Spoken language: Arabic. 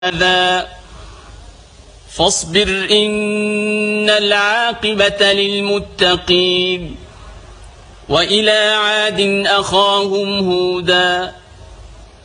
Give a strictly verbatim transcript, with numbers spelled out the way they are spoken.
هذا فاصبر إن العاقبة للمتقين. وإلى عاد أخاهم هودا